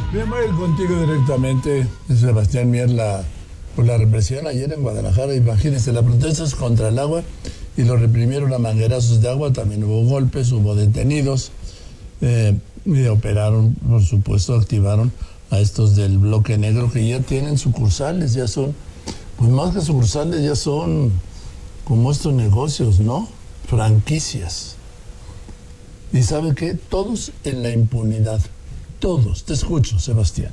Bien, voy a ir contigo directamente, Sebastián Mier, por la represión ayer en Guadalajara. Imagínense, las protestas contra el agua y lo reprimieron a manguerazos de agua. También hubo golpes, hubo detenidos y operaron, por supuesto, activaron a estos del bloque negro que ya tienen sucursales, ya son, pues más que sucursales, ya son como estos negocios, ¿no? Franquicias. ¿Y sabe qué? Todos en la impunidad. Todos. Te escucho, Sebastián.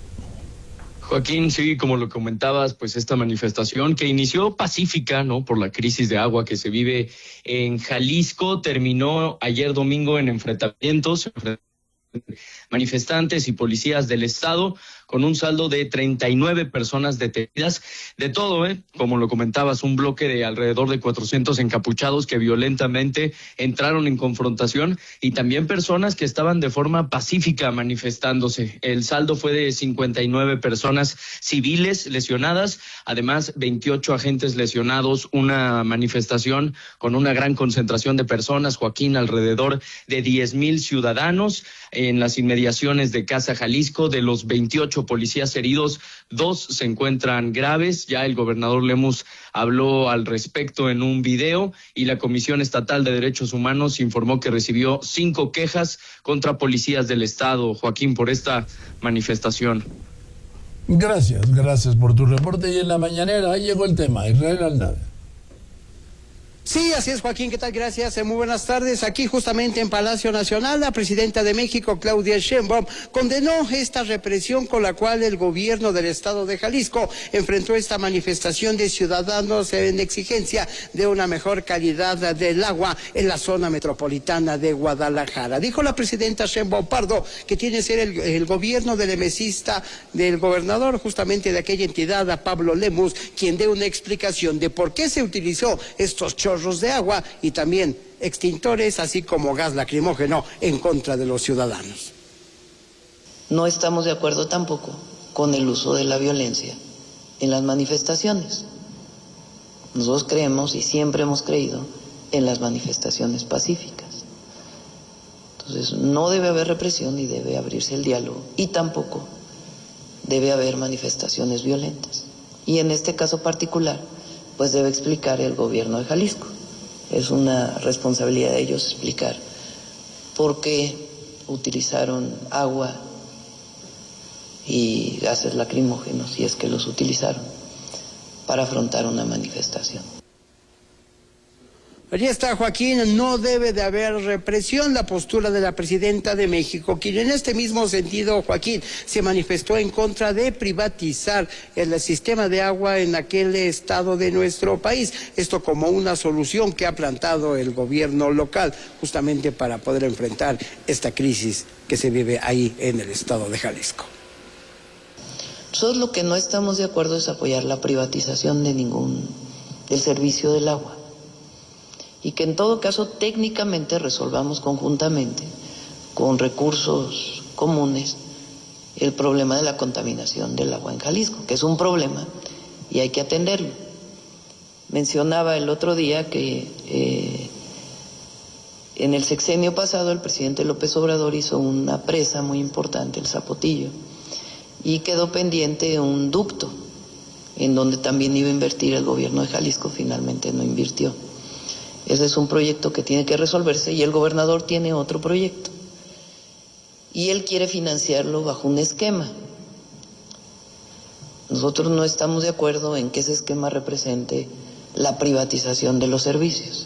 Joaquín, sí, como lo comentabas, pues esta manifestación que inició pacífica, ¿no? Por la crisis de agua que se vive en Jalisco, terminó ayer domingo en enfrentamientos, manifestantes y policías del estado, con un saldo de 39 personas detenidas, de todo, como lo comentabas, un bloque de alrededor de 400 encapuchados que violentamente entraron en confrontación y también personas que estaban de forma pacífica manifestándose. El saldo fue de 59 personas civiles lesionadas, además 28 agentes lesionados, una manifestación con una gran concentración de personas, Joaquín, alrededor de 10,000 ciudadanos en las inmediaciones de Casa Jalisco. De los 28 policías heridos, 2 se encuentran graves. Ya el gobernador Lemus habló al respecto en un video y la Comisión Estatal de Derechos Humanos informó que recibió 5 quejas contra policías del estado, Joaquín, por esta manifestación. Gracias por tu reporte. Y en la mañanera ahí llegó el tema, Israel Aldana. Sí, así es, Joaquín, ¿qué tal? Gracias, muy buenas tardes. Aquí justamente en Palacio Nacional, la presidenta de México, Claudia Sheinbaum, condenó esta represión con la cual el gobierno del estado de Jalisco enfrentó esta manifestación de ciudadanos en exigencia de una mejor calidad del agua en la zona metropolitana de Guadalajara. Dijo la presidenta Sheinbaum Pardo que tiene que ser el gobierno del emesista del gobernador justamente de aquella entidad, a Pablo Lemus, quien dé una explicación de por qué se utilizó estos chorros de agua y también extintores, así como gas lacrimógeno en contra de los ciudadanos. No estamos de acuerdo tampoco con el uso de la violencia en las manifestaciones. Nosotros creemos y siempre hemos creído en las manifestaciones pacíficas. Entonces, no debe haber represión y debe abrirse el diálogo, y tampoco debe haber manifestaciones violentas. Y en este caso particular, pues debe explicar el gobierno de Jalisco. Es una responsabilidad de ellos explicar por qué utilizaron agua y gases lacrimógenos, si es que los utilizaron, para afrontar una manifestación. Allí está, Joaquín, no debe de haber represión, la postura de la presidenta de México, quien en este mismo sentido, Joaquín, se manifestó en contra de privatizar el sistema de agua en aquel estado de nuestro país, esto como una solución que ha plantado el gobierno local, justamente para poder enfrentar esta crisis que se vive ahí en el estado de Jalisco. Nosotros lo que no estamos de acuerdo es apoyar la privatización del servicio del agua. Y que en todo caso técnicamente resolvamos conjuntamente, con recursos comunes, el problema de la contaminación del agua en Jalisco, que es un problema y hay que atenderlo. Mencionaba el otro día que en el sexenio pasado el presidente López Obrador hizo una presa muy importante, el Zapotillo, y quedó pendiente un ducto en donde también iba a invertir el gobierno de Jalisco, finalmente no invirtió. Ese es un proyecto que tiene que resolverse y el gobernador tiene otro proyecto. Y él quiere financiarlo bajo un esquema. Nosotros no estamos de acuerdo en que ese esquema represente la privatización de los servicios.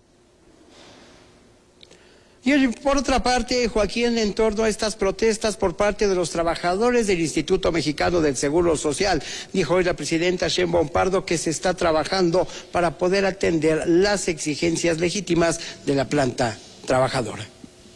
Y por otra parte, Joaquín, en torno a estas protestas por parte de los trabajadores del Instituto Mexicano del Seguro Social, dijo hoy la presidenta Sheinbaum Pardo que se está trabajando para poder atender las exigencias legítimas de la planta trabajadora.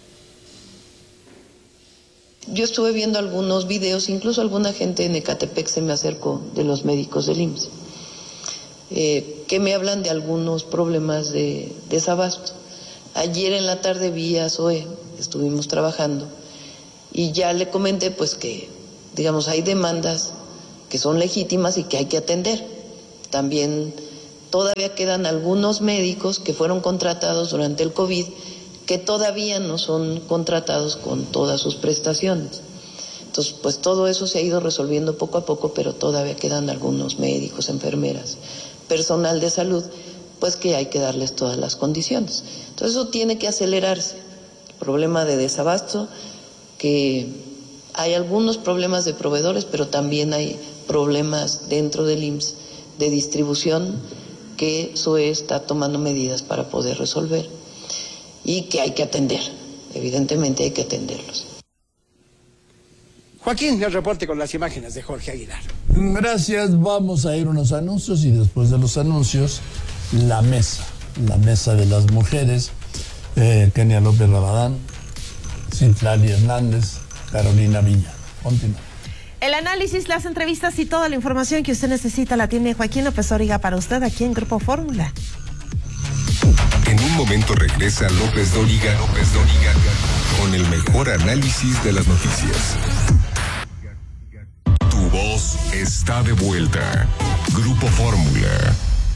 Yo estuve viendo algunos videos, incluso alguna gente en Ecatepec se me acercó, de los médicos del IMSS, que me hablan de algunos problemas de desabasto. Ayer en la tarde vi a Zoe, estuvimos trabajando, y ya le comenté pues que, digamos, hay demandas que son legítimas y que hay que atender. También todavía quedan algunos médicos que fueron contratados durante el COVID que todavía no son contratados con todas sus prestaciones. Entonces, pues todo eso se ha ido resolviendo poco a poco, pero todavía quedan algunos médicos, enfermeras, personal de salud, pues que hay que darles todas las condiciones. Entonces eso tiene que acelerarse. El problema de desabasto, que hay algunos problemas de proveedores, pero también hay problemas dentro del IMSS de distribución que SUE está tomando medidas para poder resolver y que hay que atender. Evidentemente hay que atenderlos. Joaquín, el reporte con las imágenes de Jorge Aguilar. Gracias, vamos a ir a unos anuncios y después de los anuncios, la mesa de las mujeres, Kenia López Rabadán, Citlali Hernández, Carolina Villa. Continúa. El análisis, las entrevistas y toda la información que usted necesita la tiene Joaquín López Dóriga para usted aquí en Grupo Fórmula. En un momento regresa López Dóriga con el mejor análisis de las noticias. Tu voz está de vuelta. Grupo Fórmula.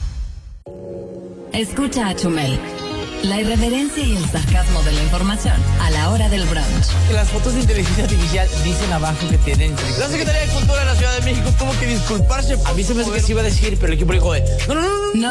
Escucha a Chumel. La irreverencia y el sarcasmo de la información a la hora del brunch. Las fotos de inteligencia artificial dicen abajo que tienen inteligencia. La Secretaría de Cultura de la Ciudad de México tuvo que disculparse. A mí se me hace que se iba a decir, pero el equipo dijo no.